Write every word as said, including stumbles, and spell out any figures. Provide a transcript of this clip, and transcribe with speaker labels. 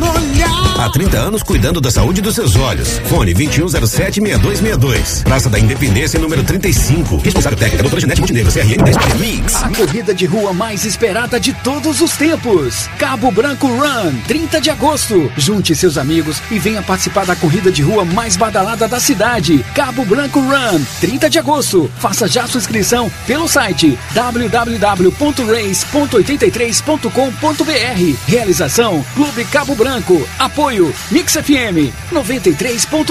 Speaker 1: no olhar.
Speaker 2: Há trinta anos cuidando da saúde dos seus olhos. Fone vinte e um zero sete, seis dois seis dois. Praça da Independência, número trinta e cinco. Responsável técnica, doutora Janete Montenegro, C R N dez Mix.
Speaker 3: A corrida de rua mais esperada de todos os tempos. Cabo Branco Run, trinta de agosto. Junte seus amigos e venha participar da corrida de rua mais badalada da cidade. Cabo Branco Run, trinta de agosto. Faça já sua inscrição pelo site w w w ponto race ponto oitenta e três ponto com ponto b r. Realização Clube Cabo Branco. Apoio Mix F M noventa e três ponto